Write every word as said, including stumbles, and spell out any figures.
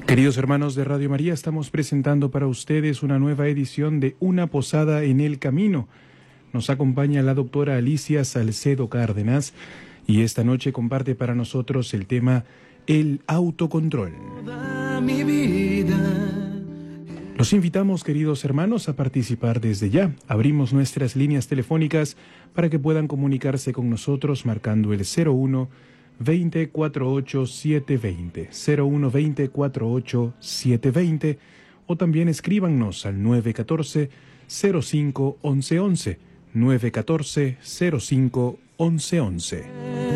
Queridos hermanos de Radio María, estamos presentando para ustedes una nueva edición de Una Posada en el Camino. Nos acompaña la doctora Alicia Salcedo Cárdenas y esta noche comparte para nosotros el tema el autocontrol. Mi vida. Los invitamos, queridos hermanos, a participar desde ya. Abrimos nuestras líneas telefónicas para que puedan comunicarse con nosotros marcando el cero uno veinte cuarenta y ocho setecientos veinte, cero uno veinte cuarenta y ocho setecientos veinte, o también escríbanos al nueve uno cuatro cero cinco once once, nueve uno cuatro cero cinco once once.